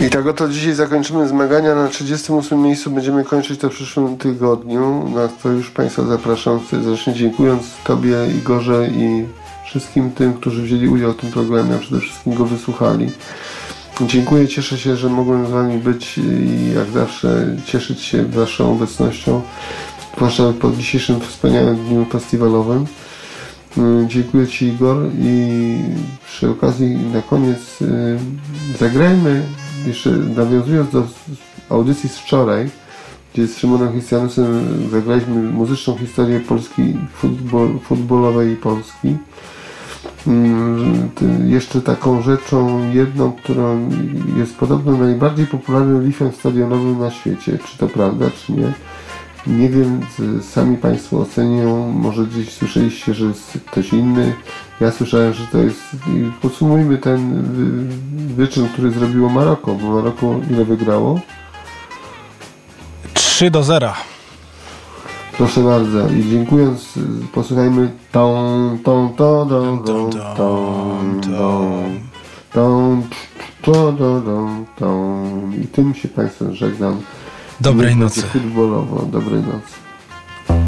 I tak oto dzisiaj zakończymy zmagania. Na 38 miejscu będziemy kończyć to w przyszłym tygodniu. Na to już Państwa zapraszam. Serdecznie dziękując Tobie, Igorze, i wszystkim tym, którzy wzięli udział w tym programie, a przede wszystkim go wysłuchali. Dziękuję, cieszę się, że mogłem z Wami być i jak zawsze cieszyć się Waszą obecnością, zwłaszcza po dzisiejszym wspaniałym dniu festiwalowym. Dziękuję Ci, Igor, i przy okazji na koniec zagrajmy, jeszcze nawiązując do audycji z wczoraj, gdzie z Szymonem Christianusem zagraliśmy muzyczną historię Polski futbolowej i Polski. Jeszcze taką rzeczą jedną, którą jest podobno najbardziej popularnym riffem stadionowym na świecie. Czy to prawda, czy nie? Nie wiem, sami Państwo ocenią, może gdzieś słyszeliście, że jest ktoś inny. Ja słyszałem, że to jest... Podsumujmy ten wyczyn, który zrobiło Maroko, bo Maroko ile wygrało? 3-0. Proszę bardzo. I dziękując, posłuchajmy i tym się Państwu żegnam. Dobrej nocy. Futbolowo. Dobrej nocy.